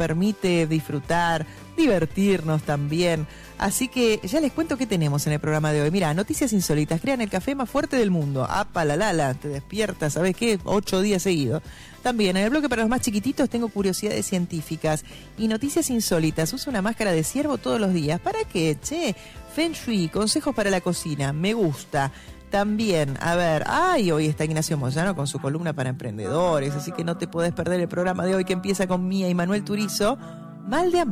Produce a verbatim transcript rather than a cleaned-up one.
permite disfrutar, divertirnos también. Así que ya les cuento qué tenemos en el programa de hoy. Mira, noticias insólitas. Crean el café más fuerte del mundo. ¡Apa, la lala! Te despiertas, ¿sabes qué? Ocho días seguidos. También en el bloque para los más chiquititos tengo curiosidades científicas y noticias insólitas. Uso una máscara de ciervo todos los días. ¿Para qué? Che, Feng Shui, consejos para la cocina. Me gusta. También, a ver, ay, hoy está Ignacio Moyano con su columna para emprendedores, así que no te podés perder el programa de hoy que empieza con Mía y Manuel Turizo. Mal de amor.